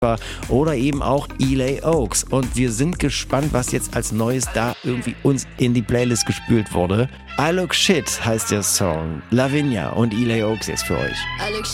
oder eben auch Eli Oaks. Und wir sind gespannt, was jetzt als Neues da irgendwie uns in die Playlist gespült wurde. I Look Shit heißt der Song. Lavinia und Eli Oaks jetzt für euch.